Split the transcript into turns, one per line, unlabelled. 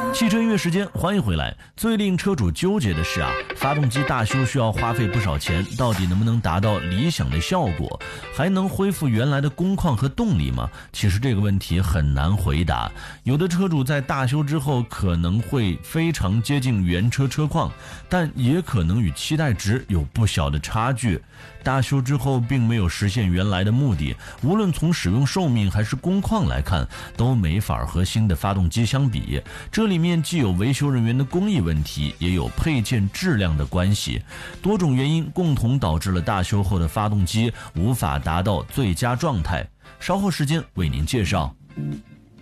汽车音乐时间，欢迎回来。最令车主纠结的是发动机大修需要花费不少钱，到底能不能达到理想的效果，还能恢复原来的工况和动力吗？其实这个问题很难回答。有的车主在大修之后可能会非常接近原车车况，但也可能与期待值有不小的差距。大修之后并没有实现原来的目的，无论从使用寿命还是工况来看，都没法和新的发动机相比。这里面既有维修人员的工艺问题，也有配件质量的关系，多种原因共同导致了大修后的发动机无法达到最佳状态。稍后时间为您介绍。